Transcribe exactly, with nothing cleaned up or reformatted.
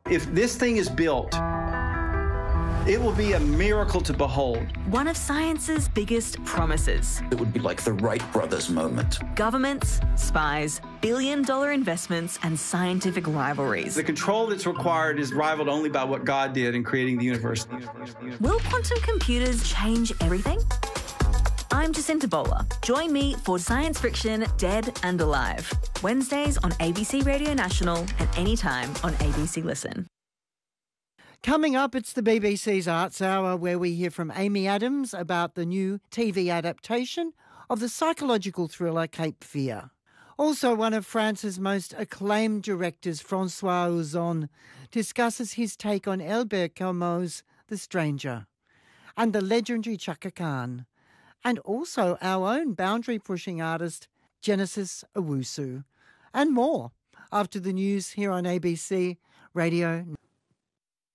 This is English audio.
If this thing is built, it will be a miracle to behold. One of science's biggest promises. It would be like the Wright brothers moment. Governments, spies, billion-dollar investments and scientific rivalries. The control that's required is rivaled only by what God did in creating the universe. Will quantum computers change everything? I'm Jacinta Bowler. Join me for Science Friction Dead and Alive. Wednesdays on A B C Radio National and anytime on A B C Listen. Coming up, it's the B B C's Arts Hour, where we hear from Amy Adams about the new T V adaptation of the psychological thriller Cape Fear. Also, one of France's most acclaimed directors, François Ozon, discusses his take on Albert Camus' The Stranger and the legendary Chaka Khan, and also our own boundary-pushing artist, Genesis Owusu, and more after the news here on A B C Radio.